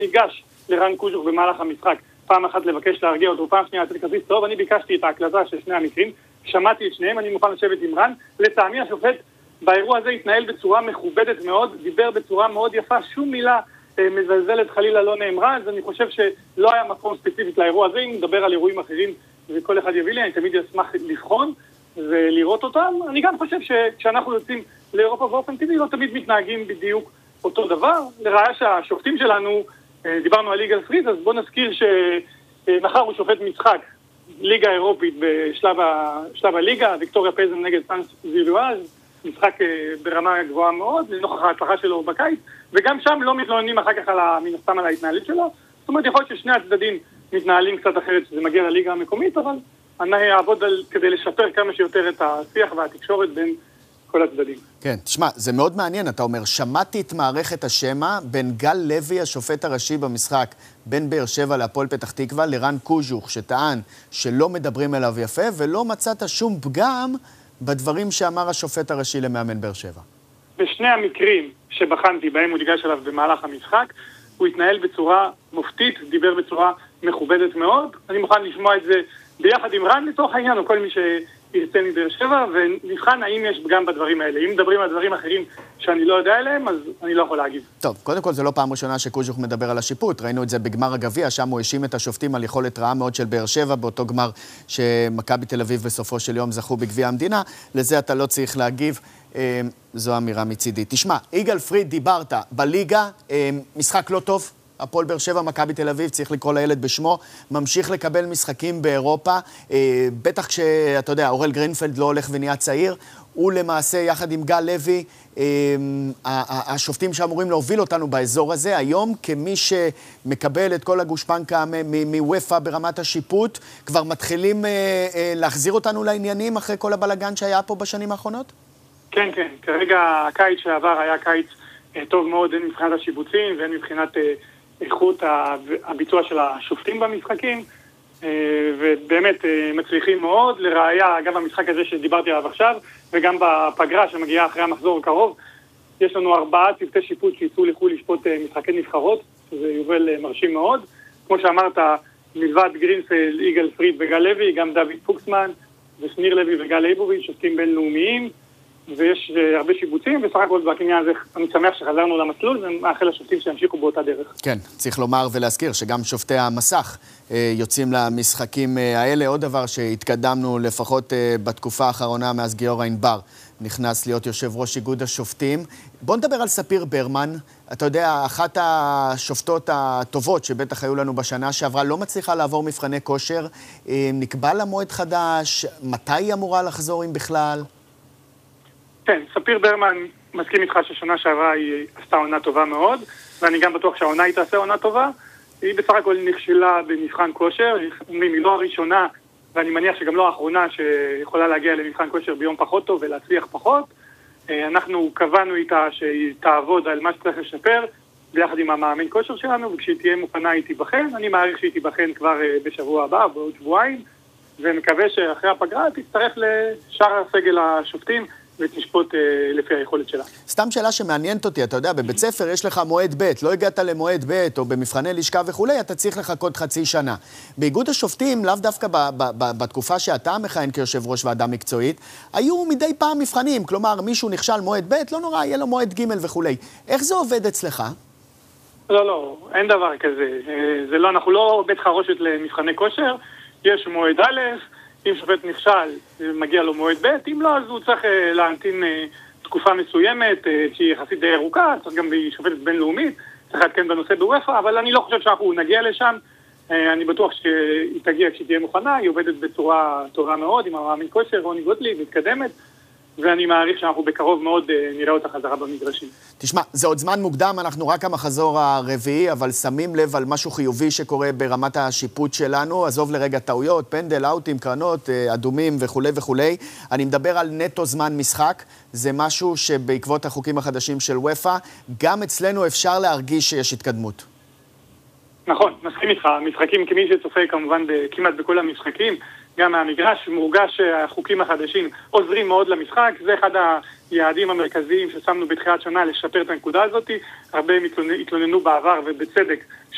ניגש לרן קוז'וך במהלך המשחק, פעם אחת לבקש להרגיע אותו, פעם שנייה לתת כרטיס צהוב. אני ביקשתי את ההקלטה של שני המקרים, שמעתי את שניהם, אני מוכן לשבת עם רן. לטעמי השופט באירוע הזה התנהל בצורה מכובדת מאוד, דיבר בצורה מאוד יפה, שום מילה מזלזלת חלילה לא נאמרה, אז אני חושב שלא היה מקום ספציפית לאירוע הזה. אם נדבר על אירועים אחרים וכל אחד יביא לי, אני תמיד אשמח לבחון ולראות אותם. אני גם חושב שכשאנחנו יוצאים לאירופה באופן טבעי לא תמיד מתנהגים בדיוק אותו דבר. לראיה שהשופטים שלנו, דיברנו על יגאל פריד, אז בוא נזכיר שמחר הוא שופט משחק ליגה אירופית בשלב הליגה, ויקטוריה פלזן נגד סאנס זילואז', משחק ברמה גבוהה מאוד, לנוכח ההצלחה שלו בקיץ, וגם שם לא מתלוננים אחר כך מן הסתם על ההתנהלות שלו. זאת אומרת, יכול להיות ששני הצדדים מתנהלים קצת אחרת שזה מגיע לליגה המקומית, אבל אני אעבוד כדי לשפר כמה שיותר את השיח והתקשורת בין כל הצדדים. כן, תשמע, זה מאוד מעניין, אתה אומר, שמעתי את מערכת השמה בין גל לוי, השופט הראשי במשחק, בין באר שבע להפועל פתח תקווה, לרן קוז'וך, שטען שלא מדברים אליו יפה, ולא מצאת שום פגם בדברים שאמר השופט הראשי למאמן באר שבע. בשני המקרים שבחנתי בהם הוא ניגש אליו במהלך המשחק, הוא התנהל בצורה מופתית, דיבר בצורה מכובדת מאוד. אני מוכן לשמוע את זה ביחד עם רן לתוך העניין, או כל מי שירצה מבאר שבע, ונבחן האם יש גם בדברים האלה. אם מדברים על דברים אחרים שאני לא יודע עליהם, אז אני לא יכול להגיב. טוב, קודם כל זה לא פעם ראשונה שקוז'וך מדבר על השיפוט. ראינו את זה בגמר הגביע, שם הוא האשים את השופטים על יכולת רעה מאוד של באר שבע, באותו גמר שמכבי תל אביב בסופו של יום זכו בגביע המדינה. לזה אתה לא צריך להגיב. זו אמירה מצידי. תשמע, יגאל פריד, דיברת בליגה, משחק לא טוב. הפועל באר שבע, מכבי תל אביב, צריך לקרוא לילד בשמו, ממשיך לקבל משחקים באירופה, בטח כשאתה יודע, אורל גרינפלד לא הולך ונהיה צעיר, הוא למעשה יחד עם גל לוי, השופטים שאמורים להוביל אותנו באזור הזה, היום כמי שמקבל את כל הגושפנקה מוופא ברמת השיפוט, כבר מתחילים להחזיר אותנו לעניינים אחרי כל הבלגן שהיה פה בשנים האחרונות? כן, כן, כרגע הקיץ שעבר היה קיץ טוב מאוד, הן מבחינת השיבוצים והן מבחינת איכות הביצוע של השופטים במשחקים, ובאמת מצליחים מאוד. לראיה, גם במשחק הזה שדיברתי עליו עכשיו, וגם בפגרה שמגיעה אחרי המחזור הקרוב, יש לנו 4 צוותי שיפוט שיצאו לחו"ל לשפוט משחקי נבחרות, שזה יובל מרשים מאוד. כמו שאמרת, מלבד גרינפלד, יגאל פריד וגל לוי, גם דוד פוקסמן ושניר לוי וגל ליבוביץ' שופטים בינלאומיים, ויש הרבה שיבוצים, וסך הכל בקניין הזה אני שמח שחזרנו למסלול, ומאחל לשופטים שימשיכו באותה דרך. כן, צריך לומר ולהזכיר שגם שופטי המסך יוצאים למשחקים האלה. עוד דבר שהתקדמנו לפחות בתקופה האחרונה מאז גיורא ענבר נכנס להיות יושב ראש איגוד השופטים. בוא נדבר על ספיר ברמן. אתה יודע, אחת השופטות הטובות שבטח היו לנו בשנה שעברה לא מצליחה לעבור מבחני כושר. נקבע לה מועד חדש? מתי היא אמורה לחזור אם בכלל? כן, ספיר ברמן מסכים איתך ששנה שעברה היא עשתה עונה טובה מאוד, ואני גם בטוח שהעונה היא תעשה עונה טובה. היא בסך הכל נכשלה במבחן כושר, היא לא הראשונה, ואני מניח שגם לא האחרונה שיכולה להגיע למבחן כושר ביום פחות טוב ולהצליח פחות. אנחנו קבענו איתה שהיא תעבוד על מה שצריך לשפר, ביחד עם המאמן כושר שלנו, וכשהיא תהיה מוכנה היא תיבחן. אני מעריך שהיא תיבחן כבר בשבוע הבא, בעוד שבועיים, ומקווה שאחרי הפגרה תצטרף לשאר הסגל השופטים, ותשפוט לפי היכולת שלה. סתם שאלה שמעניינת אותי, אתה יודע, בבית ספר יש לך מועד ב', לא הגעת למועד ב', או במבחני לשכה וכולי, אתה צריך לחכות חצי שנה. באיגוד השופטים, לאו דווקא בתקופה שאתה מכהן כיושב ראש ועדה מקצועית, היו מדי פעם מבחנים, כלומר, מישהו נכשל מועד ב', לא נורא, יהיה לו מועד ג' וכולי. איך זה עובד אצלך? לא, אין דבר כזה. זה לא, אנחנו לא בית חרושת למבחני כושר, יש מועד א', אם שופט נכשל, מגיע לו מועד ב', אם לא, אז הוא צריך להמתין תקופה מסוימת, שהיא יחסית די ארוכה, צריך גם בשופטת בינלאומית, צריך להתקן בנושא בוופא, אבל אני לא חושב שאנחנו נגיע לשם. אני בטוח שהיא תגיע כשהיא תהיה מוכנה, היא עובדת בצורה טובה מאוד, עם המאמן כושר, רוני גוטליב, מתקדמת, ואני מעריך שאנחנו בקרוב מאוד נראה אותה חזרה במגרשים. תשמע, זה עוד זמן מוקדם, אנחנו רק המחזור הרביעי, אבל שמים לב על משהו חיובי שקורה ברמת השיפוט שלנו. עזוב לרגע טעויות, פנדל, אוטים, קרנות, אדומים וכו' וכו'. אני מדבר על נטו זמן משחק. זה משהו שבעקבות החוקים החדשים של וופא, גם אצלנו אפשר להרגיש שיש התקדמות. נכון, מסכים איתך. המשחקים, כמי שצופה כמובן כמעט בכל המשחקים, גם מהמגרש, מורגש שהחוקים החדשים עוזרים מאוד למשחק. זה אחד היעדים המרכזיים ששמנו בתחילת שנה לשפר את הנקודה הזאת. הרבה התלוננו בעבר ובצדק